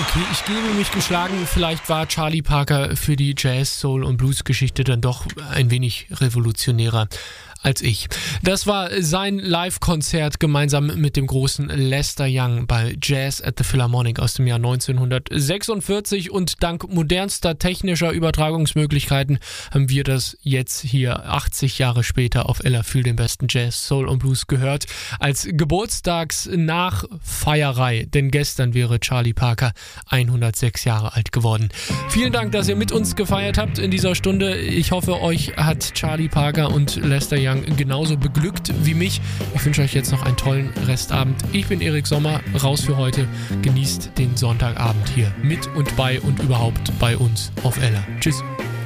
Okay, ich gebe mich geschlagen. Vielleicht war Charlie Parker für die Jazz, Soul und Blues-Geschichte dann doch ein wenig revolutionärer als ich. Das war sein Live-Konzert gemeinsam mit dem großen Lester Young bei Jazz at the Philharmonic aus dem Jahr 1946 und dank modernster technischer Übertragungsmöglichkeiten haben wir das jetzt hier 80 Jahre später auf LR für den besten Jazz, Soul und Blues gehört als Geburtstagsnachfeierei, denn gestern wäre Charlie Parker 106 Jahre alt geworden. Vielen Dank, dass ihr mit uns gefeiert habt in dieser Stunde. Ich hoffe, euch hat Charlie Parker und Lester Young genauso beglückt wie mich. Ich wünsche euch jetzt noch einen tollen Restabend. Ich bin Erik Sommer, raus für heute. Genießt den Sonntagabend hier mit und bei und überhaupt bei uns auf LR. Tschüss.